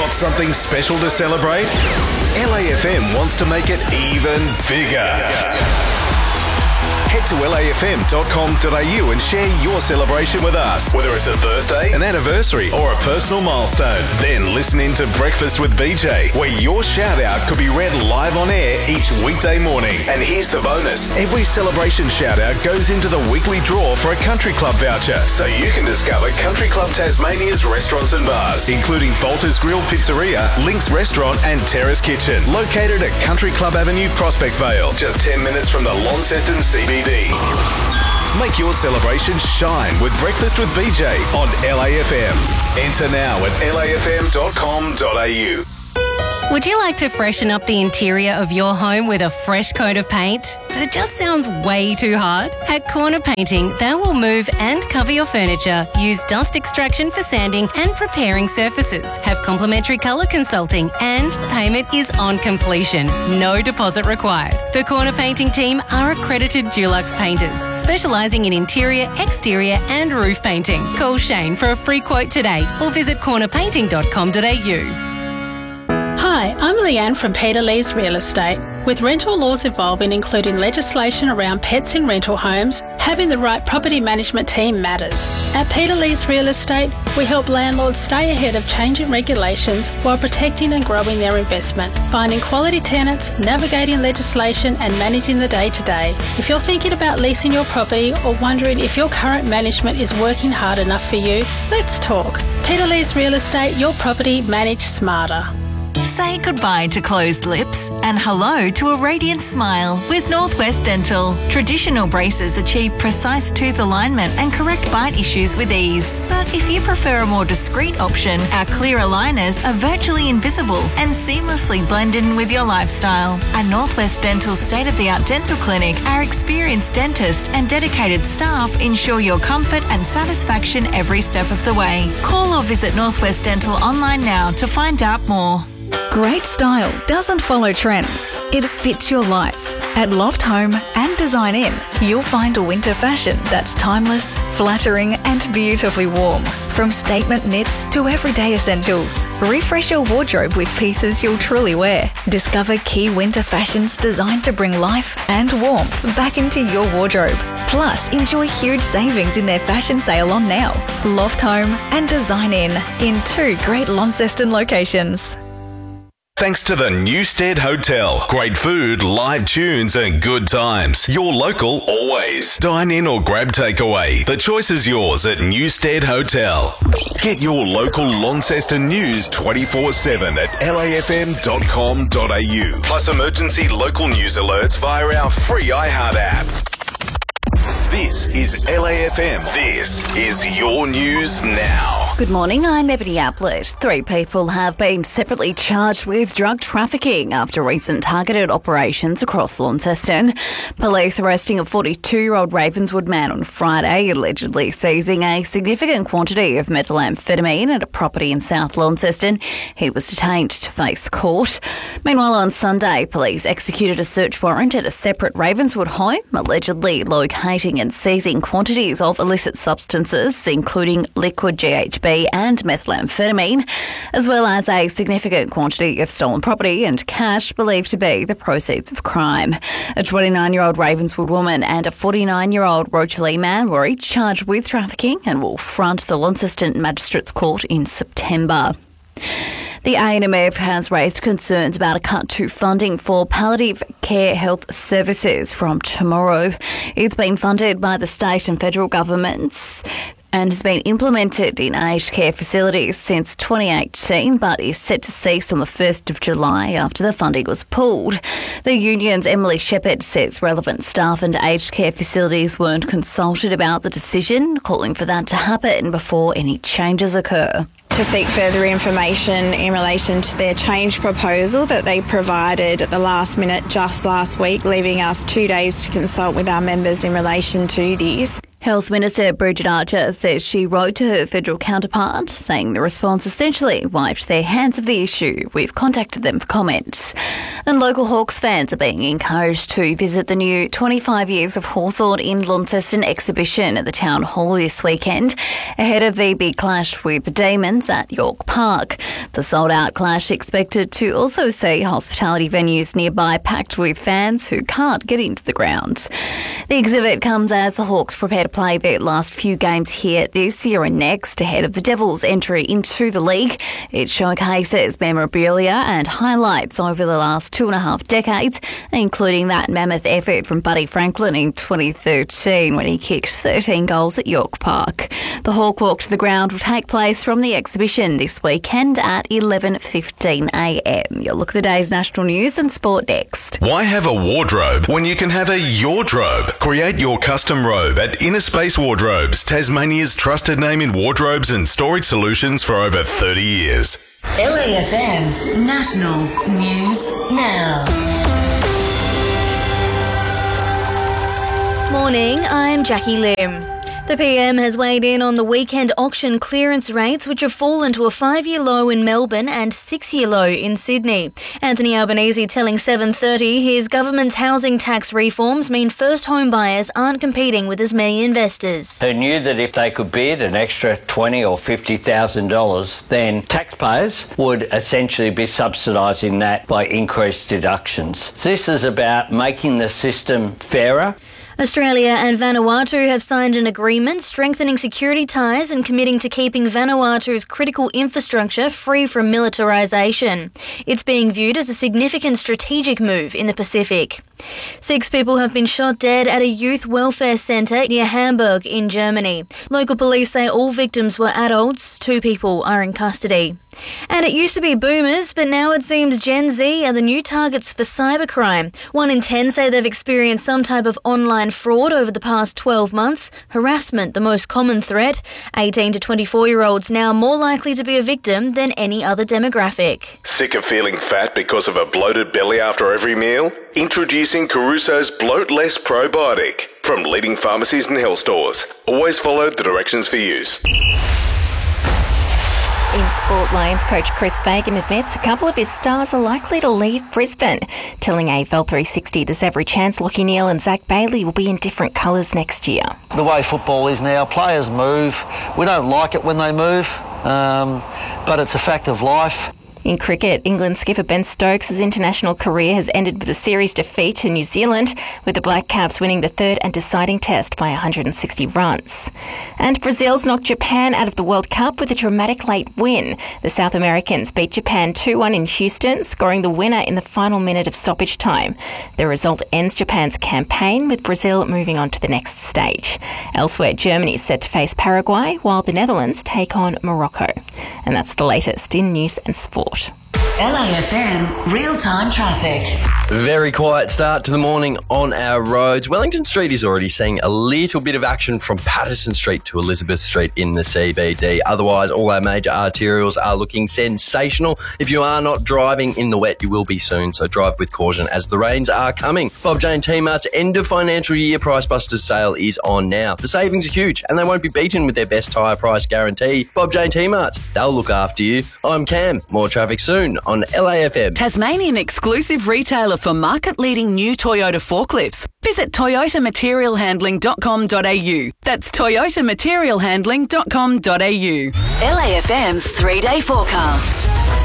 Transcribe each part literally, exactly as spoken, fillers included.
Got something special to celebrate? L A F M wants to make it even bigger. Head to L A F M dot com dot A U and share your celebration with us. Whether it's a birthday, an anniversary, or a personal milestone. Then listen in to Breakfast with B J, where your shout-out could be read live on air each weekday morning. And here's the bonus. Every celebration shout-out goes into the weekly draw for a country club voucher, so you can discover Country Club Tasmania's restaurants and bars, including Bolter's Grill Pizzeria, Link's Restaurant, and Terrace Kitchen, located at Country Club Avenue, Prospect Vale, just ten minutes from the Launceston C B D. Make your celebration shine with Breakfast with B J on L A F M. Enter now at L A F M dot com dot A U. Would you like to freshen up the interior of your home with a fresh coat of paint? But it just sounds way too hard? At Corner Painting, they will move and cover your furniture, use dust extraction for sanding and preparing surfaces, have complimentary colour consulting, and payment is on completion. No deposit required. The Corner Painting team are accredited Dulux painters, specialising in interior, exterior and roof painting. Call Shane for a free quote today or visit corner painting dot com dot A U. Hi, I'm Leanne from Peter Lee's Real Estate. With rental laws evolving, including legislation around pets in rental homes, having the right property management team matters. At Peter Lee's Real Estate, we help landlords stay ahead of changing regulations while protecting and growing their investment, finding quality tenants, navigating legislation and managing the day-to-day. If you're thinking about leasing your property or wondering if your current management is working hard enough for you, let's talk. Peter Lee's Real Estate, your property managed smarter. Say goodbye to closed lips and hello to a radiant smile with Northwest Dental. Traditional braces achieve precise tooth alignment and correct bite issues with ease. But if you prefer a more discreet option, our clear aligners are virtually invisible and seamlessly blend in with your lifestyle. At Northwest Dental's state-of-the-art dental clinic, our experienced dentists and dedicated staff ensure your comfort and satisfaction every step of the way. Call or visit Northwest Dental online now to find out more. Great style doesn't follow trends. It fits your life. At Loft Home and Design In, you'll find a winter fashion that's timeless, flattering and beautifully warm. From statement knits to everyday essentials, refresh your wardrobe with pieces you'll truly wear. Discover key winter fashions designed to bring life and warmth back into your wardrobe. Plus, enjoy huge savings in their fashion sale on now. Loft Home and Design In, in two great Launceston locations. Thanks to the Newstead Hotel. Great food, live tunes and good times. Your local always. Dine in or grab takeaway. The choice is yours at Newstead Hotel. Get your local Launceston news twenty-four seven at L A F M dot com dot A U. Plus emergency local news alerts via our free iHeart app. This is L A F M. This is your news now. Good morning, I'm Ebony Applet. Three people have been separately charged with drug trafficking after recent targeted operations across Launceston. Police arresting a forty-two-year-old Ravenswood man on Friday, allegedly seizing a significant quantity of methamphetamine at a property in South Launceston. He was detained to face court. Meanwhile, on Sunday, police executed a search warrant at a separate Ravenswood home, allegedly locating and seizing quantities of illicit substances, including liquid G H B and methamphetamine, as well as a significant quantity of stolen property and cash believed to be the proceeds of crime. A twenty-nine-year-old Ravenswood woman and a forty-nine-year-old Rochalee man were each charged with trafficking and will front the Launceston Magistrates Court in September. The A N M F has raised concerns about a cut to funding for palliative care health services from tomorrow. It's been funded by the state and federal governments and has been implemented in aged care facilities since twenty eighteen, but is set to cease on the first of July after the funding was pulled. The union's Emily Shepherd says relevant staff and aged care facilities weren't consulted about the decision, calling for that to happen before any changes occur. To seek further information in relation to their change proposal that they provided at the last minute just last week, leaving us two days to consult with our members in relation to this. Health Minister Bridget Archer says she wrote to her federal counterpart, saying the response essentially wiped their hands of the issue. We've contacted them for comment. And local Hawks fans are being encouraged to visit the new twenty-five Years of Hawthorn in Launceston exhibition at the Town Hall this weekend, ahead of the big clash with the Demons at York Park. The sold-out clash expected to also see hospitality venues nearby packed with fans who can't get into the ground. The exhibit comes as the Hawks prepare to play their last few games here this year and next ahead of the Devils' entry into the league. It showcases memorabilia and highlights over the last two and a half decades, including that mammoth effort from Buddy Franklin in twenty thirteen when he kicked thirteen goals at York Park. The Hawk Walk to the ground will take place from the exhibition this weekend at eleven fifteen a m. You'll look at the day's national news and sport next. Why have a wardrobe when you can have a Yordrobe? Create your custom robe at Inner Space Wardrobes, Tasmania's trusted name in wardrobes and storage solutions for over thirty years. L A F M National News Now. Morning, I'm Jackie Lim. The P M has weighed in on the weekend auction clearance rates, which have fallen to a five-year low in Melbourne and six-year low in Sydney. Anthony Albanese telling seven thirty his government's housing tax reforms mean first home buyers aren't competing with as many investors. They knew that if they could bid an extra twenty thousand dollars or fifty thousand dollars, then taxpayers would essentially be subsidising that by increased deductions. So this is about making the system fairer. Australia and Vanuatu have signed an agreement strengthening security ties and committing to keeping Vanuatu's critical infrastructure free from militarisation. It's being viewed as a significant strategic move in the Pacific. Six people have been shot dead at a youth welfare centre near Hamburg in Germany. Local police say all victims were adults. Two people are in custody. And it used to be boomers, but now it seems Gen Z are the new targets for cybercrime. One in ten say they've experienced some type of online fraud over the past twelve months. Harassment, the most common threat. eighteen to twenty-four-year-olds now more likely to be a victim than any other demographic. Sick of feeling fat because of a bloated belly after every meal? Introducing Caruso's Bloat Less Probiotic from leading pharmacies and health stores. Always follow the directions for use. In Sport Lanes, coach Chris Fagan admits a couple of his stars are likely to leave Brisbane. Telling A F L three sixty there's every chance Lachie Neale and Zach Bailey will be in different colours next year. The way football is now, players move. We don't like it when they move, um, but it's a fact of life. In cricket, England skipper Ben Stokes' international career has ended with a series defeat to New Zealand, with the Black Caps winning the third and deciding test by one hundred sixty runs. And Brazil's knocked Japan out of the World Cup with a dramatic late win. The South Americans beat Japan two one in Houston, scoring the winner in the final minute of stoppage time. The result ends Japan's campaign, with Brazil moving on to the next stage. Elsewhere, Germany is set to face Paraguay, while the Netherlands take on Morocco. And that's the latest in news and sport. L A F M real-time traffic. Very quiet start to the morning on our roads. Wellington Street is already seeing a little bit of action from Patterson Street to Elizabeth Street in the C B D. Otherwise, all our major arterials are looking sensational. If you are not driving in the wet, you will be soon, so drive with caution as the rains are coming. Bob Jane T-Mart's end of financial year Price Busters sale is on now. The savings are huge and they won't be beaten with their best tyre price guarantee. Bob Jane T-Mart's, they'll look after you. I'm Cam. More traffic soon on L A F M. Tasmanian exclusive retailer for market-leading new Toyota forklifts. Visit toyota material handling dot com dot a u. That's toyota material handling dot com dot a u. L A F M's three-day forecast.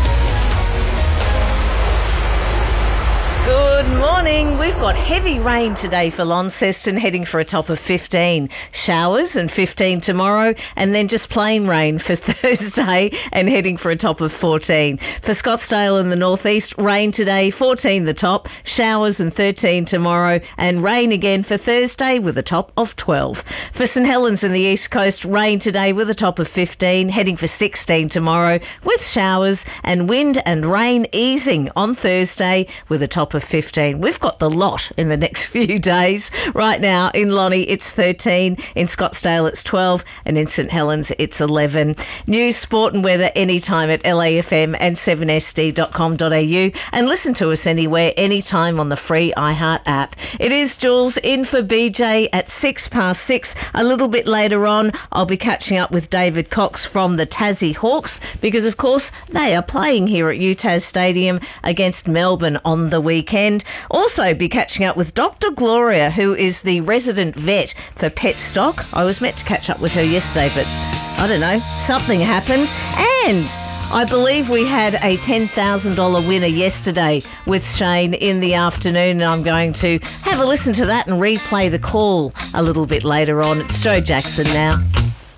Good morning. We've got heavy rain today for Launceston, heading for a top of fifteen. Showers and fifteen tomorrow, and then just plain rain for Thursday and heading for a top of fourteen. For Scottsdale in the northeast, rain today, fourteen the top, showers and thirteen tomorrow, and rain again for Thursday with a top of twelve. For St Helens in the east coast, rain today with a top of fifteen, heading for sixteen tomorrow with showers, and wind and rain easing on Thursday with a top top of fifteen. We've got the lot in the next few days. Right now in Lonnie it's thirteen, in Scottsdale it's twelve, and in St Helens it's eleven. News, sport and weather anytime at L A F M and seven S D dot com dot a u, and listen to us anywhere, anytime on the free iHeart app. It is Jules in for B J at six past six. A little bit later on I'll be catching up with David Cox from the Tassie Hawks, because of course they are playing here at U T A S Stadium against Melbourne on the weekend. Also be catching up with Doctor Gloria, who is the resident vet for Petstock. I was meant to catch up with her yesterday, but I don't know, something happened. And I believe we had a ten thousand dollars winner yesterday with Shane in the afternoon, and I'm going to have a listen to that and replay the call a little bit later on. It's Joe Jackson now.